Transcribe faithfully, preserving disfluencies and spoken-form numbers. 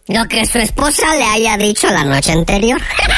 Lo que su esposa le haya dicho la noche anterior.